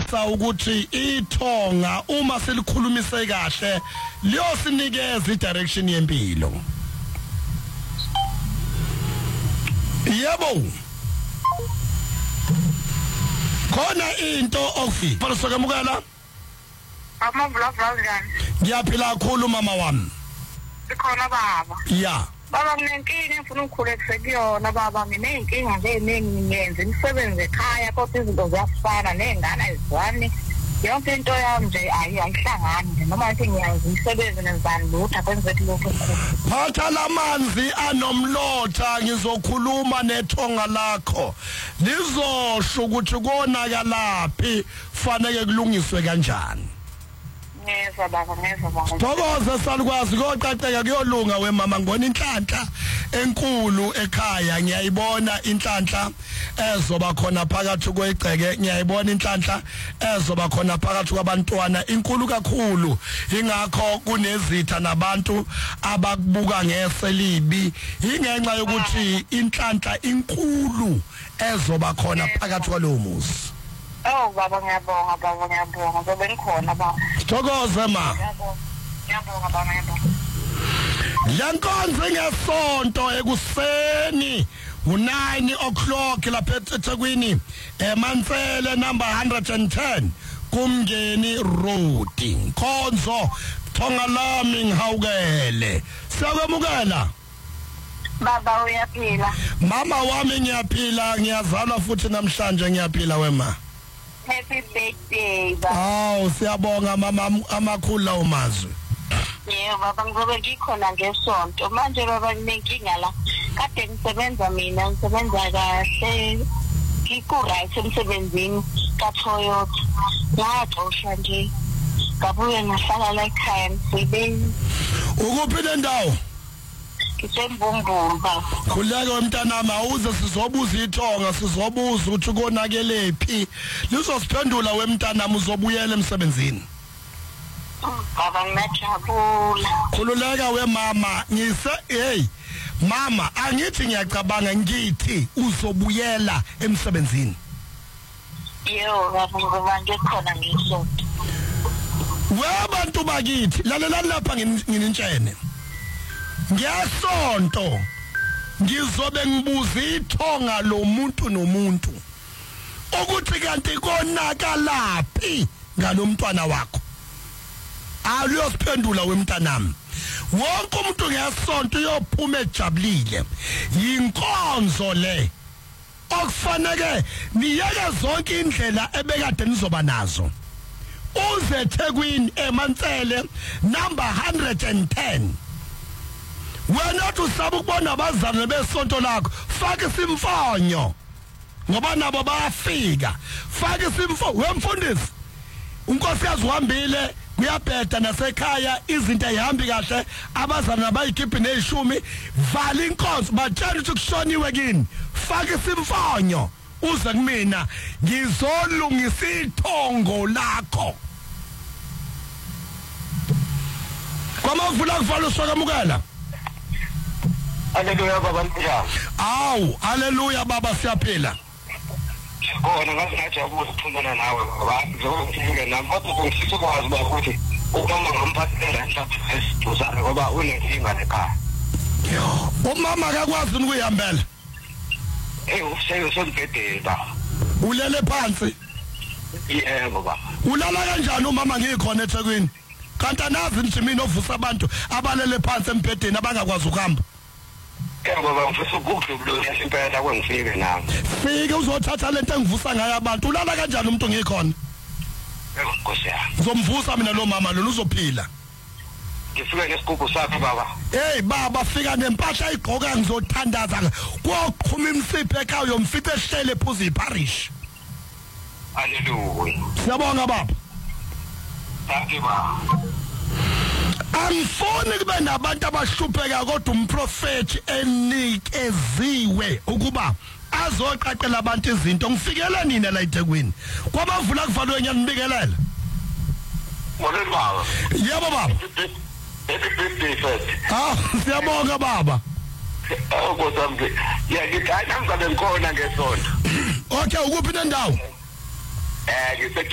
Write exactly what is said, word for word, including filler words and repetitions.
Sa ukuthi ithonga uma selikhulumise kahle liyosinikeza idirection yempilo. Yebo. Khona into ofi. Phasokamukela. Amavula vula. Ngiyaphila kakhulu mama wami. Sikhona baba. Yeah. Baba nginenkinga ngifuna ukukhulekisa kuyona baba nginenkinga nje eningi ngiyenza imisebenzi ekhaya kodwa izinto ziyafana nezingane ezwane yonke into yami nje ayihlangani nje noma ngithi ngiyazi imisebenzi nenzani lutho kwenzeke lokho okukhulu. Phatha lamanzi anomlotha ngizokhuluma nethonga lakho lizosho ukuthi konakalaphi fanele kulungiswe kanjani. Ngeza baba ngeza baba. Thokoza salikwazi koqaqeka kuyolunga wemama ngibona inhlanhla enkulu ekhaya ngiyayibona inhlanhla ezoba khona phakathi kwegceke ngiyayibona inhlanhla ezoba khona phakathi kwabantwana inkulu kakhulu ingakho kunezitha nabantu abakubuka ngeselibi ingenxa yokuthi inhlanhla inkulu ezoba khona phakathi kwalowo muzi. Oh baba ngiyabonga baba ngiyabonga ngoba ngikhona baba. Thokoza ma. Ngiyabonga baba ngiyabonga. Lankonzo ngesonto ekuseni u-nine o'clock lapha eThekwini eMansele number one ten kumngeni road Nkonzo thonga lami ngihawukele siyakwamukela Baba uyaphila. Mama wami ngiyaphila ngiyazalwa futhi namhlanje ngiyaphila wema. Happy birthday baba. Aw siyabonga mama amakhulu lawo mazwi. Yebo baba ngizobe ngikhona ngesonto manje baba nginenkinga la kade ngisebenza mina ngisebenza kahle ngikuright emsebenzini kaToyota ngaxoshwa nje ngabuye ngahlala la ekhaya ngisebenza. Ukuphi le ndawo? Ngisembumbulo baba. Khuleka wemntanami awuze sizobuza ithonga sizobuza ukuthi konakelephi lizosiphendula wemntanami uzobuyela emsebenzini. Baba ngiyajabula. Khululeka wemama ngise hey mama angithi ngiyacabanga ngithi uzobuyela emsebenzini. Yebo baba ngoba ngikhona ngesonto. Webantu bakithi lalela lapha nginintshene. Ngiyasonto ngizobe ngibuza ithonga lo muntu nomuntu ukuthi kanti konakalaphi ngalomntwana wakho. Aliyosiphendula wemntanami wonke umuntu ngesonto uyophuma ejabulile yinkonzo le okufanele niyeke zonke indlela ebekade nizoba nazo uze eThekwini eMansele number one ten wena usaba ukubona abazana besonto lakho faka isimfonyo ngoba nabo bayafika faka isimfonyo wemfundisi unkosikazi uhambile kuyabheda nasekhaya izinto ezihambi kahle abazana bayikhiphi nezishumi vala inkonzo batshela ukuthi kushoniwe kini faka isimfonyo uze kumina ngizolungisa ithongo lakho kwamavula kuvala usokamukela. Haleluya baba njani? Awu haleluya baba siyaphila. Bona ngathi ukufundana nawe baba ngizofika nami kodwa ngifisa ukwazi ukuthi umama ngomphathela mhlawumbe esithusana ngoba unenkinga ekhaya. Umama akakwazi ukuyihambela. Eh useyo sombhedeni baba. Ulele phansi. Yebo baba. Ulala kanjani umama ngikhona eThekwini? Kanti anazi nje mina ovusa abantu abalele phansi embhedeni abangakwazi ukuhamba. Yebo baba ngifisa ukudlula impela kwengifike nami. Fike uzothatha lento engivusa ngayo abantu ulala kanjani umuntu ngikhona? Yebo Nkosi yami. Ngizomvusa mina lo mama lo uzophila. Ngifike ngesigubhu sakhe baba. Hey baba fika nempahla igqoka ngizothandaza koqhuma imsipho ekhaya uyomfica ehlele phuzi iparish. Haleluya. Siyabonga baba. Thank you baba. Angifuni kube nabantu abahlupheka kodwa umprofeti enikeziwe ukuba azoqaqela abantu izinto ngifikele nina la eThekwini kwamavula kuvalwe ngiyanibikelela. Wona baba. Yebo baba. Happy birthday first. Ah siyabonga baba. Oh Nkosi ya ngithi hayi ngizabe ngikhona ngesonto. Okay ukuphi nendawo? Eh ngise